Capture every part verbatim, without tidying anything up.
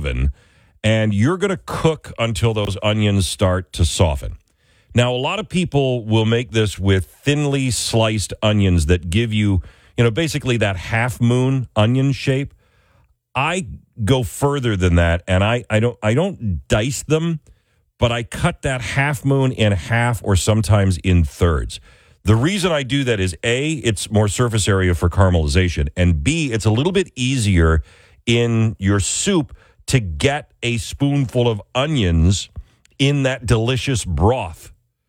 oven, and you're going to cook until those onions start to soften. Now, a lot of people will make this with thinly sliced onions that give you, you know, basically that half moon onion shape. I go further than that, and I, I don't I don't dice them, but I cut that half moon in half or sometimes in thirds. The reason I do that is, A, it's more surface area for caramelization, and B, it's a little bit easier in your soup to get a spoonful of onions in that delicious broth.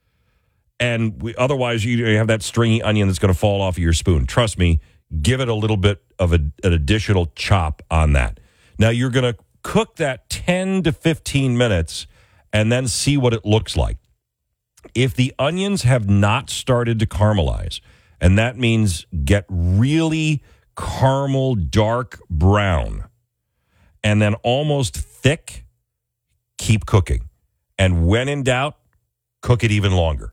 And we, otherwise, you have that stringy onion that's going to fall off of your spoon. Trust me, give it a little bit of a, an additional chop on that. Now, you're going to cook that ten to fifteen minutes and then see what it looks like. If the onions have not started to caramelize, and that means get really caramel dark brown and then almost thick, keep cooking. And when in doubt, cook it even longer.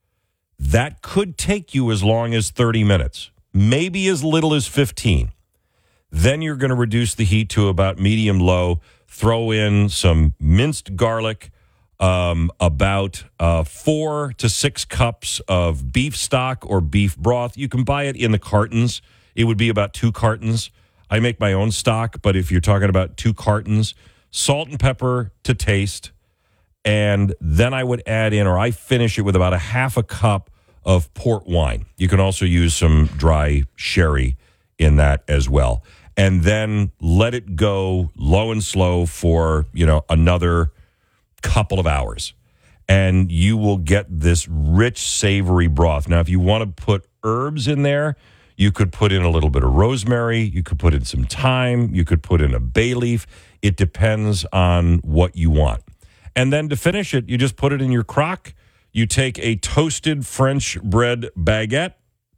That could take you as long as thirty minutes, maybe as little as fifteen. Then you're going to reduce the heat to about medium-low, throw in some minced garlic, um, about uh, four to six cups of beef stock or beef broth. You can buy it in the cartons. It would be about two cartons. I make my own stock, but if you're talking about two cartons, salt and pepper to taste. And then I would add in, or I finish it with about a half a cup of port wine. You can also use some dry sherry in that as well. And then let it go low and slow for, you know, another couple of hours. And you will get this rich, savory broth. Now, if you want to put herbs in there, you could put in a little bit of rosemary. You could put in some thyme. You could put in a bay leaf. It depends on what you want. And then to finish it, you just put it in your crock. You take a toasted French bread baguette.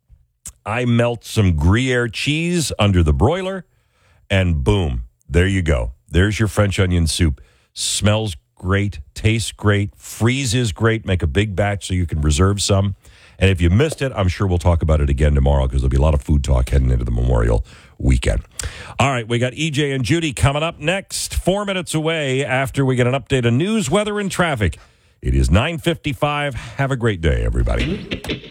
I melt some Gruyere cheese under the broiler, and boom, there you go. There's your French onion soup. Smells great, tastes great, freezes great. Make a big batch so you can reserve some. And if you missed it, I'm sure we'll talk about it again tomorrow because there'll be a lot of food talk heading into the Memorial weekend. All right, we got E J and Judy coming up next, four minutes away after we get an update on news, weather, and traffic. It is nine fifty-five. Have a great day, everybody.